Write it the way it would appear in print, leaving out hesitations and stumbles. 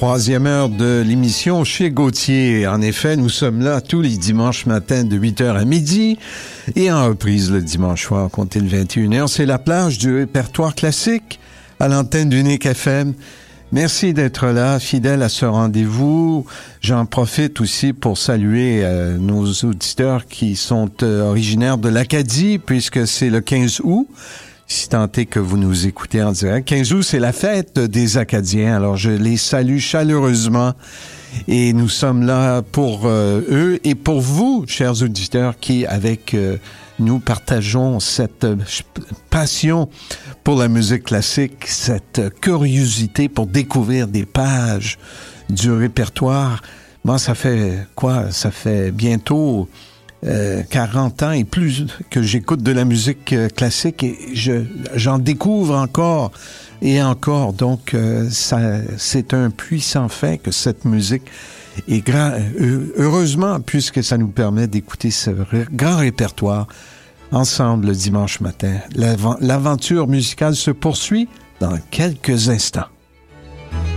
troisième heure de l'émission chez Gauthier. En effet, nous sommes là tous les dimanches matins de 8h à midi et en reprise le dimanche soir, comptez le 21h. C'est la plage du répertoire classique à l'antenne d'Unique FM. Merci d'être là, fidèle à ce rendez-vous. J'en profite aussi pour saluer nos auditeurs qui sont originaires de l'Acadie, puisque c'est le 15 août. Si tant est que vous nous écoutez en direct. 15 août, c'est la fête des Acadiens. Alors, je les salue chaleureusement. Et nous sommes là pour eux et pour vous, chers auditeurs, qui, avec nous, partageons cette passion pour la musique classique, cette curiosité pour découvrir des pages du répertoire. Moi, ça fait quoi? Ça fait bientôt 40 ans et plus que j'écoute de la musique classique et j'en découvre encore et encore. Donc, c'est un puissant fait que cette musique est heureusement, puisque ça nous permet d'écouter ce grand répertoire ensemble le dimanche matin. L'aventure musicale se poursuit dans quelques instants.